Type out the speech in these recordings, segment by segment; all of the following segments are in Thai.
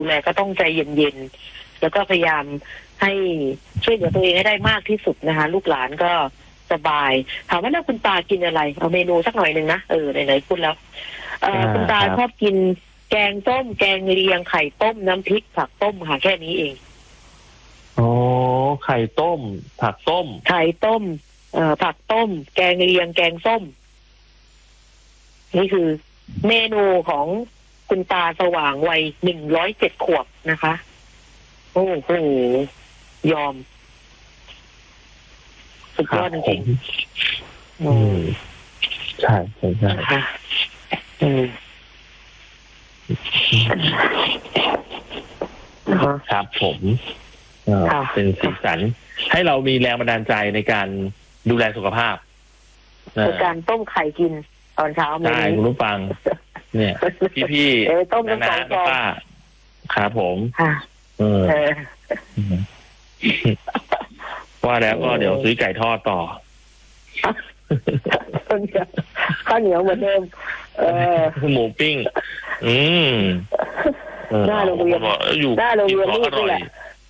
ดูแลก็ต้องใจเย็นๆแล้วก็พยายามให้ช่วยเหลือตัวเองให้ได้มากที่สุดนะคะลูกหลานก็สบายถามว่าแล้วคุณตากินอะไรเอาเมนูสักหน่อยหนึ่งนะไหนๆพูดแล้วคุณตาชอบกินแกงส้มแกงเลียงไข่ต้มน้ำพริกผักต้มค่ะแค่นี้เองอ๋อไข่ต้มผักต้มไข่ต้มผักต้มแกงเลียงแกงส้มนี่คือเมนูของคุณตาสว่างวัย107 ขวบนะคะโอ้โหยอมสุดยอดจริงใช่ใช่ใช่ครับผมเป็นสีสันให้เรามีแรงบันดาลใจในการดูแลสุขภาพในการต้มไข่กินตอนเช้าใช่คุณผู้ฟังเนี่ยพี่ต้มน้าป้าครับผมว่าแล้วก็เดี๋ยวซื้อไก่ทอดต่อข้าวเหนียวเหมือนเดิมหมูปิ้งหน้าโรงเรียนอยู่หน้าโรงเรียนนี่แหละ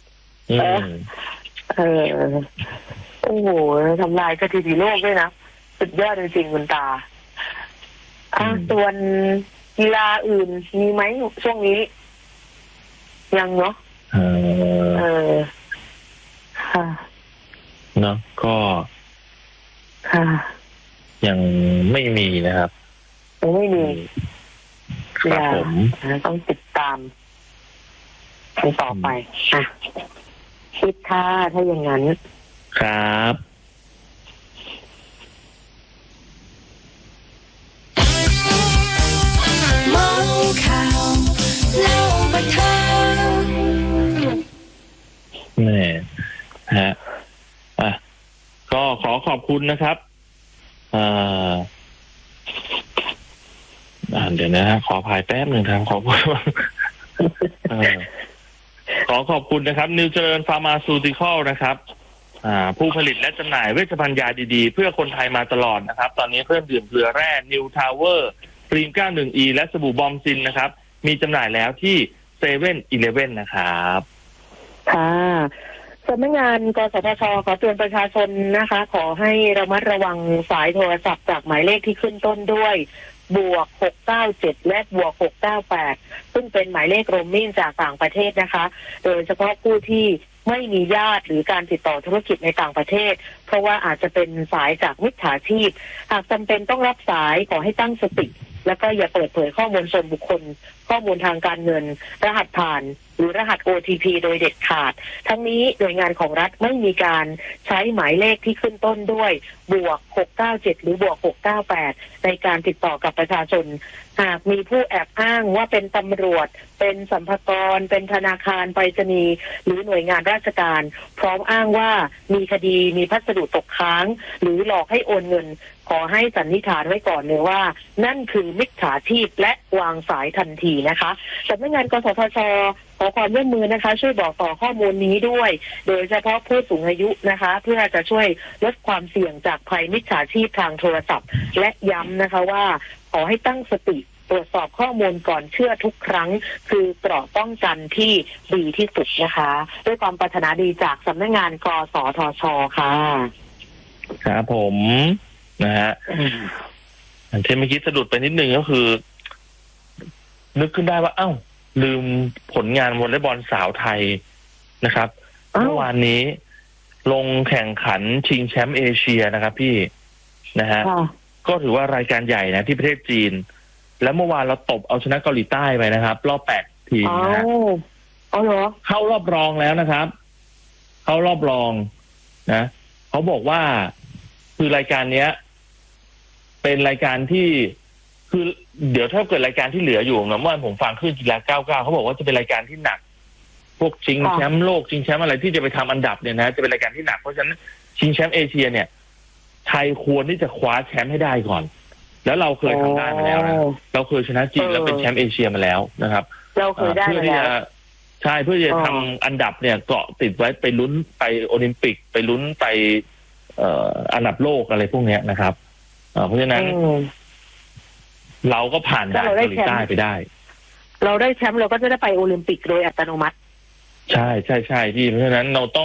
โอ้โหทำลายสถิติโลกด้วยนะสุดยอดจริงๆคุณตาส่วนกีฬาอื่นมีไหมช่วงนี้ยังเนาะค่ะเนาะก็ค่ะยังไม่มีนะครับยังไม่มีครับผมต้องติดตามกันต่อไปคิดค่ะถ้าอย่างนั้นครับมองข่าวเล่าบันเทิงนี่ฮะก็ขอขอบคุณนะครับเดี๋ยวนะขออภัยแป๊บหนึ่งครับขอบคุณขอขอบคุณนะครับนิวเจริญฟาร์มาซูติคอลนะครับผู้ผลิตและจำหน่ายเวชภัณฑ์ยาดีๆเพื่อคนไทยมาตลอดนะครับตอนนี้เครื่องดื่มเกลือแร่นิวทาวเวอร์ครีม 91E และสบู่บอมซินนะครับมีจำหน่ายแล้วที่เซเว่นอีเลฟเว่นนะครับค่ะสำนักงานกสทช.ขอเตือนประชาชนนะคะขอให้ระมัดระวังสายโทรศัพท์จากหมายเลขที่ขึ้นต้นด้วย+697และ+698ซึ่งเป็นหมายเลขโรมมิ่งจากต่างประเทศนะคะโดยเฉพาะผู้ที่ไม่มีญาติหรือการติดต่อธุรกิจในต่างประเทศเพราะว่าอาจจะเป็นสายจากมิจฉาชีพหากจำเป็นต้องรับสายขอให้ตั้งสติแล้วก็อย่าเปิดเผยข้อมูลส่วนบุคคลข้อมูลทางการเงินรหัสผ่านหรือรหัส OTP โดยเด็ดขาดทั้งนี้หน่วยงานของรัฐไม่มีการใช้หมายเลขที่ขึ้นต้นด้วย+697หรือ+698ในการติดต่อกับประชาชนหากมีผู้แอบอ้างว่าเป็นตำรวจเป็นสรรพากรเป็นธนาคารไปรษณีย์หรือหน่วยงานราชการพร้อมอ้างว่ามีคดีมีพัสดุตกค้างหรือหลอกให้โอนเงินขอให้สันนิษฐานไว้ก่อนเลยว่านั่นคือมิจฉาชีพและวางสายทันทีนะคะสำนักงานกสทช.ขอความร่วมมือนะคะช่วยบอกต่อข้อมูลนี้ด้วยโดยเฉพาะผู้สูงอายุนะคะเพื่อจะช่วยลดความเสี่ยงจากภัยมิจฉาชีพทางโทรศัพท์และย้ำนะคะว่าขอให้ตั้งสติตรวจสอบข้อมูลก่อนเชื่อทุกครั้งคือเกราะป้องกันที่ดีที่สุดนะคะด้วยความปรารถนาดีจากสำนักงานกสทช.ค่ะครับผมนะฮะที่เมื่อกี้สะดุดไปนิดนึงก็คือนึกขึ้นได้ว่าลืมผลงานวอลเลย์บอลสาวไทยนะครับเมื่อวานนี้ลงแข่งขันชิงแชมป์เอเชียนะครับพี่นะฮะก็ถือว่ารายการใหญ่นะที่ประเทศจีนแล้วเมื่อวานเราตบเอาชนะเกาหลีใต้ไปนะครับรอบ8 ทีมนะฮะเข้ารอบรองแล้วนะครับเข้ารอบรองนะเขาบอกว่าคือรายการเนี้ยเป็นรายการที่คือเดี๋ยวถ้าเกิดรายการที่เหลืออยู่นะเมื่อวานผมฟังขึ้นกีฬา99เขาบอกว่าจะเป็นรายการที่หนักพวกชิงแชมป์โลกชิงแชมป์อะไรที่จะไปทำอันดับเนี่ยนะจะเป็นรายการที่หนักเพราะฉะนั้นชิงแชมป์เอเชียเนี่ยไทยควรที่จะคว้าแชมป์ให้ได้ก่อนแล้วเราเคยทำได้มาแล้วนะเราเคยชนะจีนแล้วเป็นแชมป์เอเชียมาแล้วนะครับเราเคยได้มาแล้วใช่เพื่อจะทำอันดับเนี่ยเกาะติดไว้ไปลุ้นไปโอลิมปิกไปลุ้นไปอันดับโลกอะไรพวกนี้นะครับเพราะฉะนั้นเราก็ผ่านด่านเกาหลีใต้ไปได้เราได้แชมป์เราก็จะได้ไปโอลิมปิกโดยอัตโนมัติใช่พี่เพราะฉะนั้นเราต้อง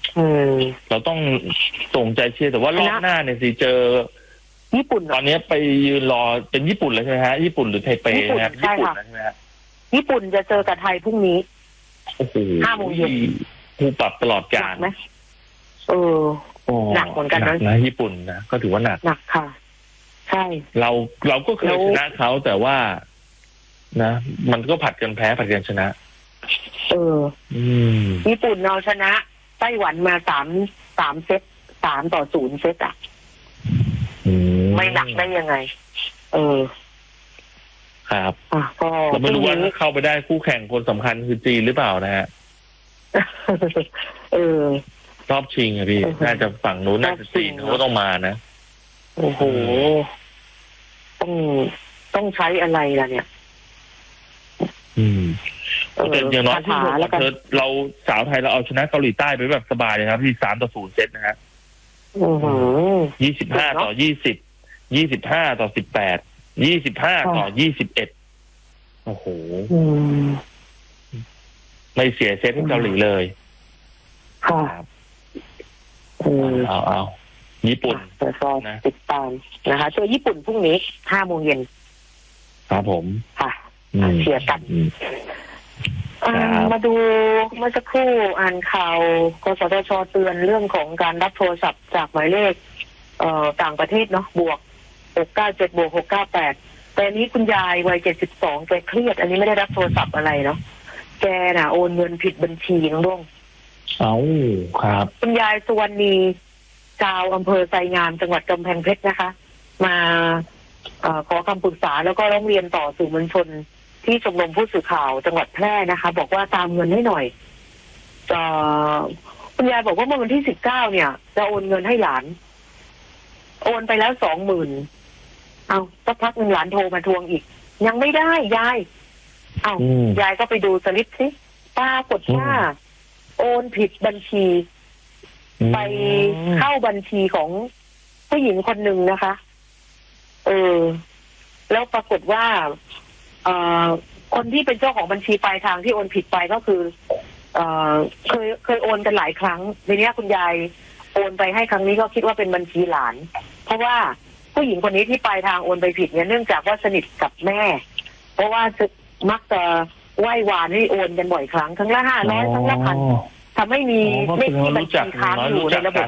ส่งใจเชียร์แต่ว่ารอบหน้าเนี่ยสิเจอญี่ปุ่นตอนนี้ไปยืนรอเป็นญี่ปุ่นเลยใช่ไหมฮะญี่ปุ่นหรือไทเปนะครับญี่ปุ่นใช่ไหมฮะญี่ปุ่นจะเจอกับไทยพรุ่งนี้โอ้โห 5 โมงเย็นผู้ปรับตลอดกาลไหมหนักเหมือนกันนะญี่ปุ่นนะก็ถือว่าหนักค่ะใช่เราก็เคยชนะเขาแต่ว่านะมันก็ผัดกันแพ้ผัดกันชนะญี่ปุ่นเราชนะไต้หวันมา3 เซต3-0 เซตอ่ะไม่หนักได้ยังไงครับก็เราไม่รู้ว่าเข้าไปได้คู่แข่งคนสำคัญคือจีนหรือเปล่านะฮะรอบชิงอะพี่น่าจะฝั่งนู้นน่าจะจีนเขาก็ต้องมานะโอ้โหต้องใช้อะไรล่ะเนี่ยแต่อย่างน้อยที่เราสาวไทยเราเอาชนะเกาหลีใต้ไปแบบสบายเลยครับที่3-0 เซตนะฮะ25-20 25-18 25-21โอ้โหไม่เสียเซตให้เกาหลีเลยครับเอาญี่ปุ่นนะติดตามนะคะเจอญี่ปุ่นพรุ่งนี้5 โมงเย็นครับผมค่ะเชียร์กันมาดูเมื่อสักครู่อ่านข่าวกสทช.เตือนเรื่องของการรับโทรศัพท์จากหมายเลขต่างประเทศเนาะบวก697บวก698แต่นี้คุณยายวัย72แกเครียดอันนี้ไม่ได้รับโทรศัพท์อะไรเนาะแกน่ะโอนเงินผิดบัญชีน้องดวงครับคุณยายสุวรรณีชาวอำเภอไซงามจังหวัดกำแพงเพชรนะคะมาขอคำปรึกษาแล้วก็ร้องเรียนต่อสื่อมวลชนที่ชมรมผู้สื่อข่าวจังหวัดแพร่นะคะบอกว่าตามเงินให้หน่อยคุณยายบอกว่าเมื่อวันที่19เนี่ยจะโอนเงินให้หลานโอนไปแล้ว20,000เอาสักพักหนึ่งหลานโทรมาทวงอีกยังไม่ได้ยายยายก็ไปดูสลิปสิปรากฏว่าโอนผิดบัญชีไปเข้าบัญชีของผู้หญิงคนหนึ่งนะคะแล้วปรากฏว่าคนที่เป็นเจ้าของบัญชีปลายทางที่โอนผิดไปก็คือเคยโอนกันหลายครั้งทีนี้คุณยายโอนไปให้ครั้งนี้ก็คิดว่าเป็นบัญชีหลานเพราะว่าผู้หญิงคนนี้ที่ปลายทางโอนไปผิดเนี่ยเนื่องจากว่าสนิทกับแม่เพราะว่ามักจะไหว้วานให้โอนกันบ่อยครั้งครั้งละ500ครั้งละ1,000ทำให้มีเลขที่บัญชีค้างอยู่ในระบบ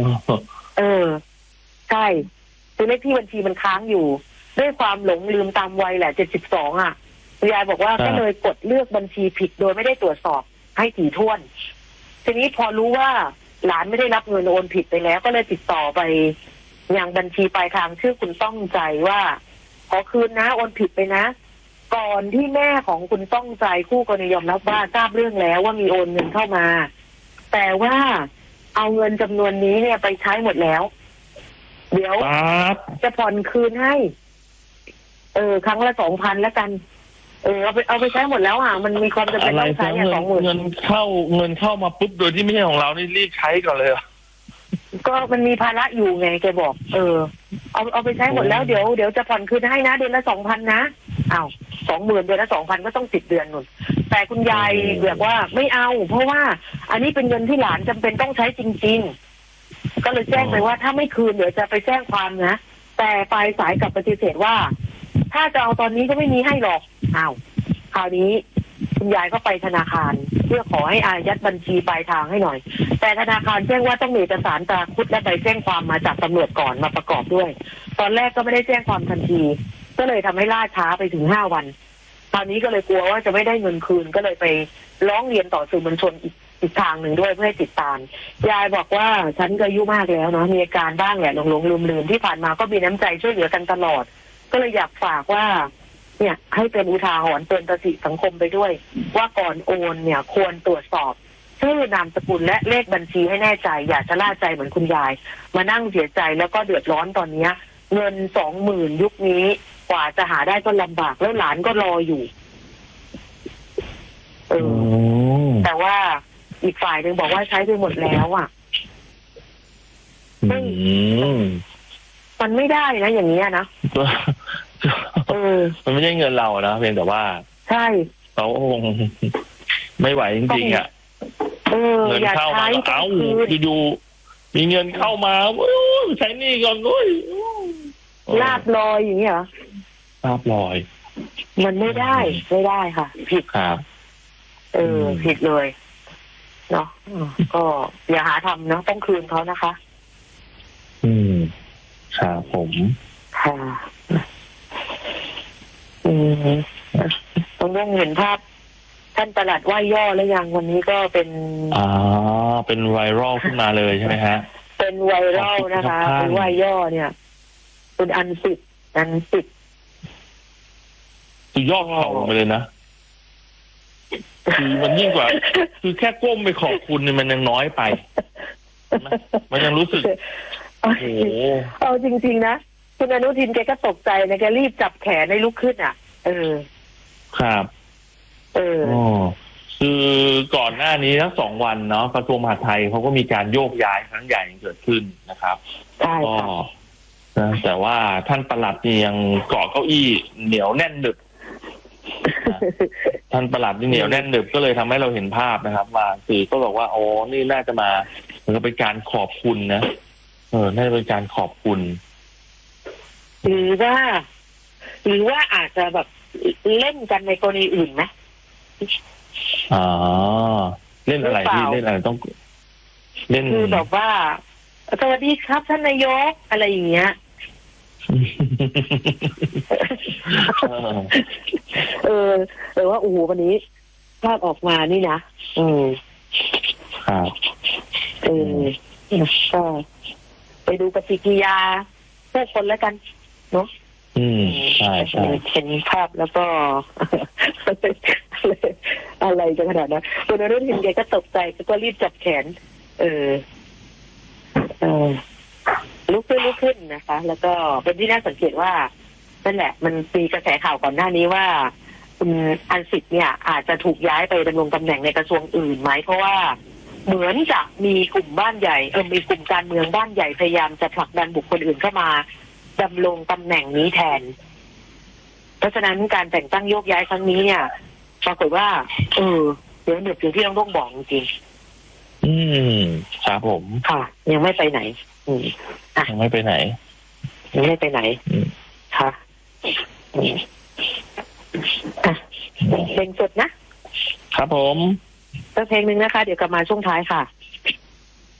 ใช่ตัวเลขที่บัญชีมันค้างอยู่ด้วยความหลงลืมตามวัยแหละ72อ่ะยายบอกว่าก็เลยกดเลือกบัญชีผิดโดยไม่ได้ตรวจสอบให้ถี่ถ้วนทีนี้พอรู้ว่าหลานไม่ได้รับเงินโอนผิดไปแล้วก็เลยติดต่อไปยังบัญชีปลายทางชื่อคุณต้องใจว่าขอคืนนะโอนผิดไปนะก่อนที่แม่ของคุณต้องใจคู่กรณียอมรับว่าทราบเรื่องแล้วว่ามีโอนเงินเข้ามาแต่ว่าเอาเงินจำนวนนี้เนี่ยไปใช้หมดแล้วเดี๋ยวจะผ่อนคืนให้ครั้งละ 2,000 แล้วกันเอาไปใช้หมดแล้วอ่ะมันมีความจำเป็นต้องใช้20,000 เงินเข้ามาปุ๊บโดยที่ไม่ใช่ของเรานี่รีบใช้ก่อนเลยก็มันมีภาระอยู่ไงแกบอกเอาไปใช้หมดแล้วเดี๋ยวจะผ่อนคืนให้นะเดือนละ 2,000 นะ20,000เดือนละ 2,000 ก็ต้อง10 เดือนนู่นแต่คุณยายบอกว่าไม่เอาเพราะว่าอันนี้เป็นเงินที่หลานจำเป็นต้องใช้จริงๆก็เลยแจ้งไปว่าถ้าไม่คืนเดี๋ยวจะไปแจ้งความนะแต่ปลายสายกลับปฏิเสธว่าถ้าจะเอาตอนนี้ก็ไม่มีให้หรอกคราวนี้คุณยายก็ไปธนาคารเพื่อขอให้อายัดบัญชีปลายทางให้หน่อยแต่ธนาคารแจ้งว่าต้องมีเอกสารตราคุดและใบแจ้งความมาจากตำรวจก่อนมาประกอบด้วยตอนแรกก็ไม่ได้แจ้งความทันทีก็เลยทำให้ล่าช้าไปถึง5 วันตอนนี้ก็เลยกลัวว่าจะไม่ได้เงินคืนก็เลยไปร้องเรียนต่อสื่อมวลชนอีกทางหนึ่งด้วยเพื่อให้ติดตามยายบอกว่าฉันก็อายุมากแล้วเนาะมีอาการบ้างแหละหลงลืมที่ผ่านมาก็มีน้ำใจช่วยเหลือกันตลอดก็เลยอยากฝากว่าเนี่ยให้เป็นอุทาหรณ์เตือนสติสังคมไปด้วยว่าก่อนโอนเนี่ยควรตรวจสอบชื่อนามสกุลและเลขบัญชีให้แน่ใจอย่าชะล่าใจเหมือนคุณยายมานั่งเสียใจแล้วก็เดือดร้อนตอนนี้เงิน 20,000 ยุคนี้กว่าจะหาได้ก็ลำบากแล้วหลานก็รออยู่แต่ว่าอีกฝ่ายหนึ่งบอกว่าใช้ไปหมดแล้วอ่ะมันไม่ได้นะอย่างนี้นะมันไม่ใช่เงินเรานะเพียงแต่ว่าใช่เขาคงไม่ไหวจริงๆอ่ะเงินอย่าเข้ามาใช้ก็ต้องเอ้าคืนอยู่ๆมีเงินเข้ามาโอ้ยใช้หนี้ก่อนด้วยลาบลอยอย่างนี้เหรอลาบลอยมันไม่ได้ค่ะ ผิดครับผิดเลยเนาะก็อย่าหาทำเนาะต้องคืนเขานะคะครับผมค่ะต้องเห็นภาพท่านปลัดไหว้ย่อแล้วยังวันนี้ก็เป็นเป็นไวรัลขึ้นมาเลยใช่ไหมฮะเป็นไวรัลนะคะเป็นไหว้ย่อเนี่ยเป็นอันสิทธิ์คือย่อเข่าลงไปเลยนะคือมันยิ่งกว่า คือแค่ก้มไปขอบคุณเนี่ยมันยังน้อยไปมันยังรู้สึกโอ้โหเอาจริงๆนะคุณอนุทินแกก็ตกใจนะแกรีบจับแขนให้ลุกขึ้นอ่ะครับคือก่อนหน้านี้ทั้ง2 วันเนาะกระทรวงมหาดไทยเขาก็มีการโยกย้ายครั้งใหญ่เกิดขึ้นนะครับใช่ค่ะแต่ว่าท่านปลัดนี่ยังเกาะเก้าอี้เหนียวแน่นหนึบท่านปลัดนี่เหนียวแน่นหนึบก็เลยทำให้เราเห็นภาพนะครับว่าสื่อก็บอกว่านี่น่าจะมาเหมือนกับเป็นการขอบคุณนะน่าจะเป็นการขอบคุณหรือว่าอาจจะแบบเล่นกันในกรณีอื่นไหมเล่นอะไรที่เล่นอะไรต้องเล่นคือแบบว่าสวัสดีครับท่านนายกอะไรอย่างเงี้ยว่าโอ้โหวันนี้ภาพออกมานี่นะครับก็ไปดูปฏิกิริยาผู้คนแล้วกันเนาะใช่เห็นภาพแล้วก็อะไรจะขนาดนั้นคุณอนุทินแกก็ตกใจก็รีบจับแขนลุกขึ้นนะคะ แล้วก็เป็นที่น่าสังเกตว่านั่นแหละมันมีกระแสข่าวก่อนหน้านี้ว่าคุณอันสิทธิ์เนี่ยอาจจะถูกย้ายไปดำรงตำแหน่งในกระทรวงอื่นไหมเพราะว่าเหมือนจะมีกลุ่มบ้านใหญ่มีกลุ่มการเมืองบ้านใหญ่พยายามจะผลักดันบุคคลอื่นเข้ามาดำรงตำแหน่งนี้แทนเพราะฉะนั้นการแต่งตั้งโยกย้ายครั้งนี้เนี่ยปรากฏว่าเดี๋ยวอย่างที่ต้องบอกจริงครับผมค่ะยังไม่ไปไหนยังไม่ไปไหนค่ะเพลงสดนะครับผมเพลงหนึ่งนะคะเดี๋ยวกลับมาช่วงท้ายค่ะ